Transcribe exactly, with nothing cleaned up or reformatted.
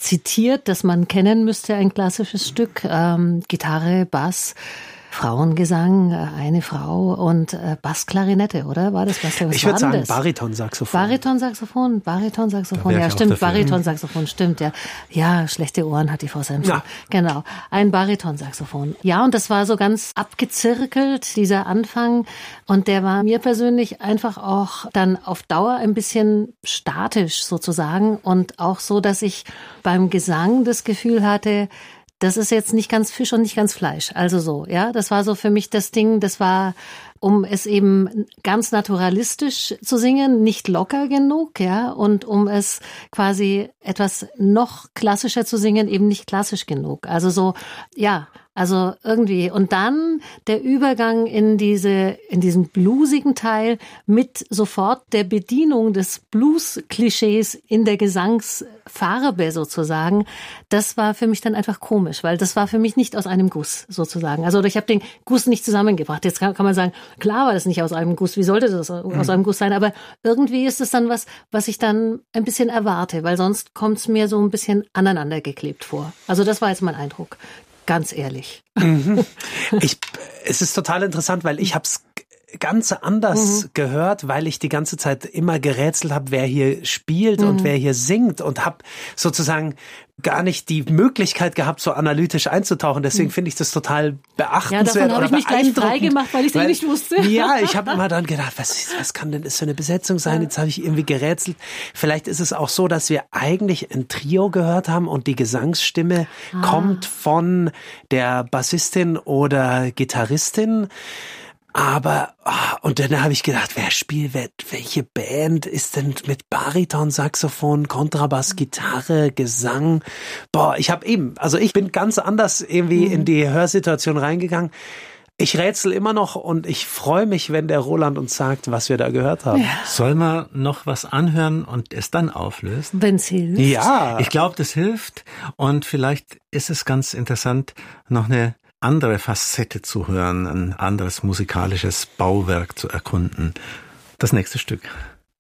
zitiert, das man kennen müsste, ein klassisches Stück. Ähm, Gitarre, Bass, Frauengesang, eine Frau und äh, Bassklarinette, oder? War das was? was ich würde sagen das? Baritonsaxophon. Baritonsaxophon, Baritonsaxophon, ja stimmt, Baritonsaxophon, stimmt, ja. Ja, schlechte Ohren hat die Frau Samson. Ja. Genau, ein Baritonsaxophon. Ja, und das war so ganz abgezirkelt, dieser Anfang. Und der war mir persönlich einfach auch dann auf Dauer ein bisschen statisch sozusagen und auch so, dass ich beim Gesang das Gefühl hatte, das ist jetzt nicht ganz Fisch und nicht ganz Fleisch. Also so, ja, das war so für mich das Ding, das war, um es eben ganz naturalistisch zu singen, nicht locker genug, ja, und um es quasi etwas noch klassischer zu singen, eben nicht klassisch genug. Also so, ja, also irgendwie. Und dann der Übergang in diese, in diesen bluesigen Teil mit sofort der Bedienung des Blues-Klischees in der Gesangsfarbe sozusagen. Das war für mich dann einfach komisch, weil das war für mich nicht aus einem Guss sozusagen. Also ich habe den Guss nicht zusammengebracht. Jetzt kann, kann man sagen, klar war das nicht aus einem Guss. Wie sollte das aus einem Guss sein? Aber irgendwie ist es dann was, was ich dann ein bisschen erwarte, weil sonst kommt es mir so ein bisschen aneinander geklebt vor. Also das war jetzt mein Eindruck. Ganz ehrlich. Mhm. Ich, es ist total interessant, weil ich habe es ganz anders mhm. gehört, weil ich die ganze Zeit immer gerätselt habe, wer hier spielt mhm. und wer hier singt und habe sozusagen gar nicht die Möglichkeit gehabt, so analytisch einzutauchen. Deswegen finde ich das total beachtenswert. Ja, davon habe ich mich gleich frei gemacht, weil ich es nicht wusste. Ja, ich habe immer dann gedacht, was, was kann denn das für eine Besetzung sein? Jetzt habe ich irgendwie gerätselt. Vielleicht ist es auch so, dass wir eigentlich ein Trio gehört haben und die Gesangsstimme ah. kommt von der Bassistin oder Gitarristin. Aber, oh, und dann habe ich gedacht, wer spielt, wer, welche Band ist denn mit Bariton, Saxophon, Kontrabass, Gitarre, Gesang? Boah, ich habe eben, also ich bin ganz anders irgendwie mhm. in die Hörsituation reingegangen. Ich rätsel immer noch und ich freue mich, wenn der Roland uns sagt, was wir da gehört haben. Ja. Soll man noch was anhören und es dann auflösen? Wenn's hilft. Ja. Ich glaube, das hilft und vielleicht ist es ganz interessant, noch eine andere Facette zu hören, ein anderes musikalisches Bauwerk zu erkunden. Das nächste Stück.